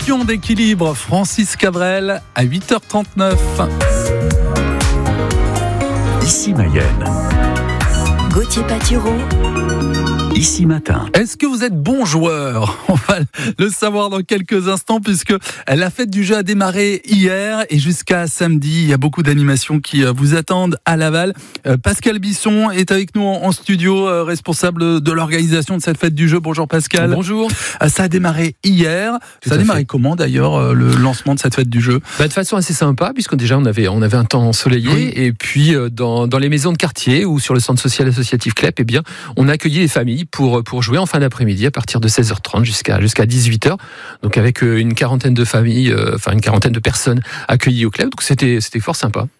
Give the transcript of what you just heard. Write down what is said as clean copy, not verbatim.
champion d'équilibre, Francis Cabrel, à 8h39. Ici Mayenne. Gauthier Patureau. Ici Matin. Est-ce que vous êtes bon joueur ? On va le savoir dans quelques instants puisque la fête du jeu a démarré hier et jusqu'à samedi. Il y a beaucoup d'animations qui vous attendent à Laval. Pascal Bisson est avec nous en studio, responsable de l'organisation de cette fête du jeu. Bonjour Pascal. Bonjour. Ça a démarré hier. Ça a démarré comment d'ailleurs le lancement de cette fête du jeu ? De façon assez sympa puisque déjà on avait un temps ensoleillé, oui. Et puis dans les maisons de quartier ou sur le centre social associatif CLEP, eh bien on a accueilli les familles pour jouer en fin d'après-midi à partir de 16h30 jusqu'à 18h. Donc avec une quarantaine de familles, une quarantaine de personnes accueillies au CLEP. Donc c'était fort sympa.